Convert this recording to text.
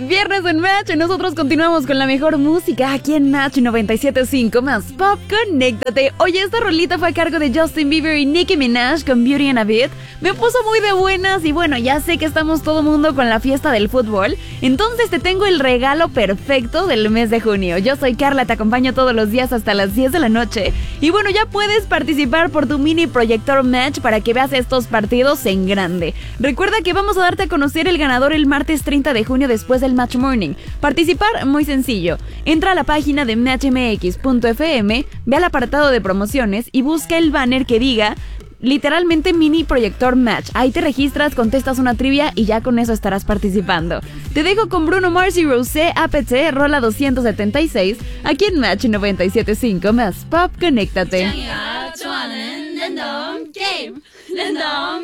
Viernes en Match, nosotros continuamos con la mejor música aquí en Match 97.5 más Pop, conéctate. Oye, esta rolita fue a cargo de Justin Bieber y Nicki Minaj con Beauty and a Beat. Me puso muy de buenas y bueno, ya sé que estamos todo mundo con la fiesta del fútbol, entonces te tengo el regalo perfecto del mes de junio. Yo soy Carla, te acompaño todos los días hasta las 10 de la noche. Y bueno, ya puedes participar por tu mini proyector Match para que veas estos partidos en grande. Recuerda que vamos a darte a conocer el ganador el martes 30 de junio después del Match Morning. Participar muy sencillo. Entra a la página de matchmx.fm, ve al apartado de promociones y busca el banner que diga literalmente mini proyector Match. Ahí te registras, contestas una trivia y ya con eso estarás participando. Te dejo con Bruno Mars y Rosé APT, rola 276, aquí en Match 97.5 más Pop, conéctate.